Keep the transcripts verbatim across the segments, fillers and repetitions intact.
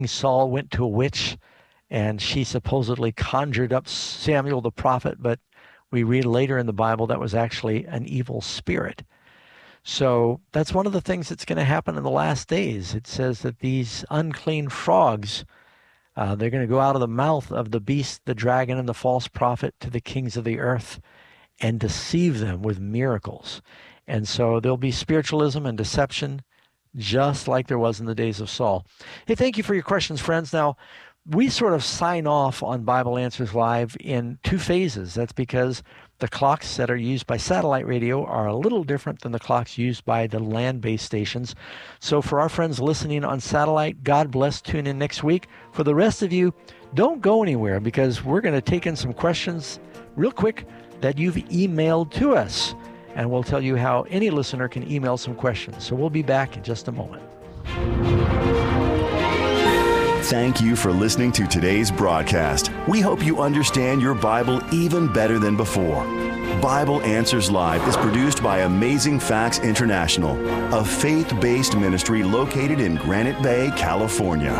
Saul went to a witch, and she supposedly conjured up Samuel the prophet, but we read later in the Bible that was actually an evil spirit. So that's one of the things that's going to happen in the last days. It says that these unclean frogs, uh, they're going to go out of the mouth of the beast, the dragon, and the false prophet to the kings of the earth and deceive them with miracles. And so there'll be spiritualism and deception just like there was in the days of Saul. Hey, thank you for your questions, friends. Now, we sort of sign off on Bible Answers Live in two phases. That's because the clocks that are used by satellite radio are a little different than the clocks used by the land-based stations. So for our friends listening on satellite, God bless. Tune in next week. For the rest of you, don't go anywhere, because we're going to take in some questions real quick that you've emailed to us. And we'll tell you how any listener can email some questions. So we'll be back in just a moment. Thank you for listening to today's broadcast. We hope you understand your Bible even better than before. Bible Answers Live is produced by Amazing Facts International, a faith-based ministry located in Granite Bay, California.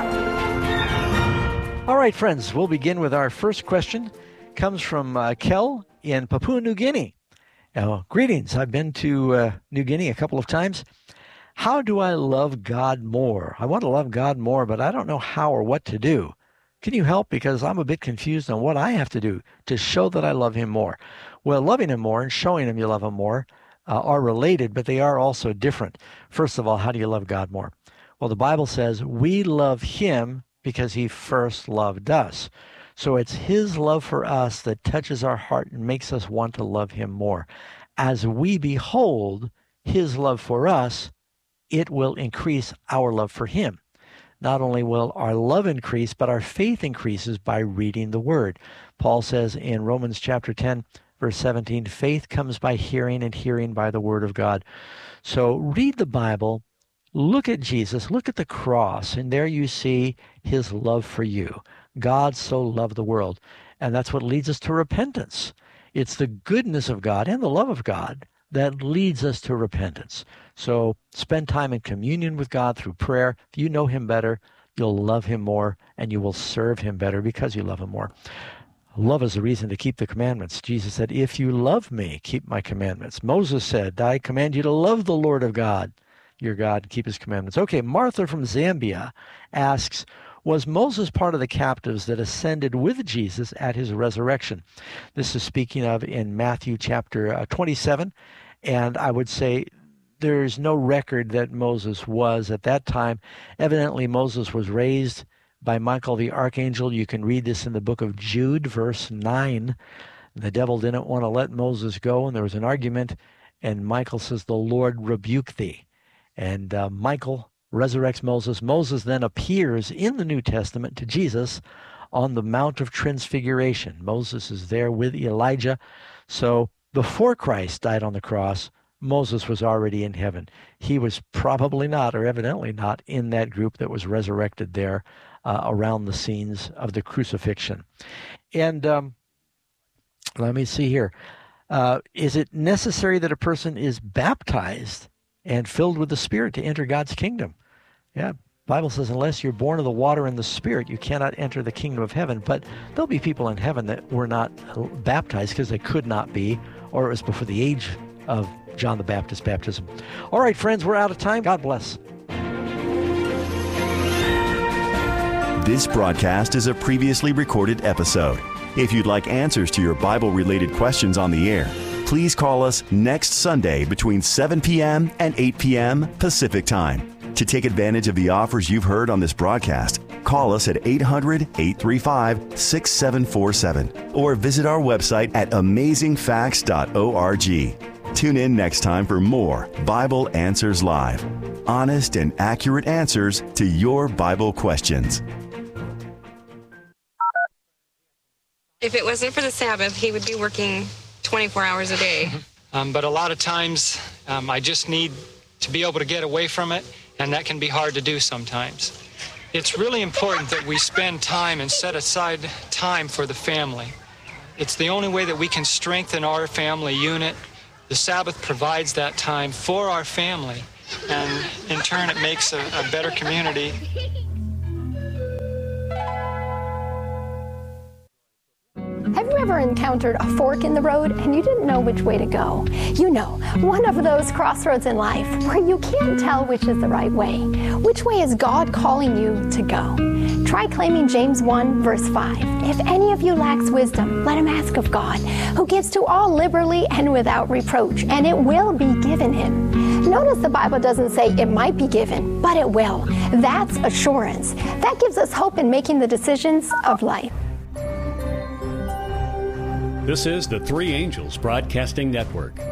All right, friends, we'll begin with our first question. It comes from uh, Kel in Papua New Guinea. Now, greetings. I've been to uh, New Guinea a couple of times. How do I love God more? I want to love God more, but I don't know how or what to do. Can you help? Because I'm a bit confused on what I have to do to show that I love him more. Well, loving him more and showing him you love him more uh, are related, but they are also different. First of all, how do you love God more? Well, the Bible says we love him because he first loved us. So it's his love for us that touches our heart and makes us want to love him more. As we behold his love for us, it will increase our love for him. Not only will our love increase, but our faith increases by reading the word. Paul says in Romans chapter ten, verse seventeen, faith comes by hearing, and hearing by the word of God. So read the Bible, look at Jesus, look at the cross, and there you see his love for you. God so loved the world. And that's what leads us to repentance. It's the goodness of God and the love of God that leads us to repentance. So spend time in communion with God through prayer. If you know him better, you'll love him more, and you will serve him better because you love him more. Love is the reason to keep the commandments. Jesus said, if you love me, keep my commandments. Moses said, I command you to love the Lord of God, your God, keep his commandments. Okay, Martha from Zambia asks, was Moses part of the captives that ascended with Jesus at his resurrection? This is speaking of in Matthew chapter uh, twenty-seven. And I would say there's no record that Moses was at that time. Evidently, Moses was raised by Michael the archangel. You can read this in the book of Jude, verse nine. The devil didn't want to let Moses go, and there was an argument. And Michael says, the Lord rebuke thee. And uh, Michael resurrects Moses. Moses then appears in the New Testament to Jesus on the Mount of Transfiguration. Moses is there with Elijah. So before Christ died on the cross, Moses was already in heaven. He was probably not, or evidently not, in that group that was resurrected there uh, around the scenes of the crucifixion. And um, let me see here. Uh, is it necessary that a person is baptized and filled with the Spirit to enter God's kingdom? Yeah, Bible says, unless you're born of the water and the Spirit, you cannot enter the kingdom of heaven. But there'll be people in heaven that were not baptized because they could not be, or it was before the age of John the Baptist's baptism. All right, friends, we're out of time. God bless. This broadcast is a previously recorded episode. If you'd like answers to your Bible-related questions on the air, please call us next Sunday between seven p.m. and eight p.m. Pacific Time. To take advantage of the offers you've heard on this broadcast, call us at eight hundred, eight three five, six seven four seven or visit our website at amazing facts dot org. Tune in next time for more Bible Answers Live. Honest and accurate answers to your Bible questions. If it wasn't for the Sabbath, he would be working twenty-four hours a day. Um, but a lot of times, um, I just need to be able to get away from it, and that can be hard to do sometimes. It's really important that we spend time and set aside time for the family. It's the only way that we can strengthen our family unit. The Sabbath provides that time for our family, and in turn it makes a, a better community. encountered a fork in the road and you didn't know which way to go? You know, one of those crossroads in life where you can't tell which is the right way. Which way is God calling you to go? Try claiming James one, verse five. If any of you lacks wisdom, let him ask of God, who gives to all liberally and without reproach, and it will be given him. Notice the Bible doesn't say it might be given, but it will. That's assurance. That gives us hope in making the decisions of life. This is the Three Angels Broadcasting Network.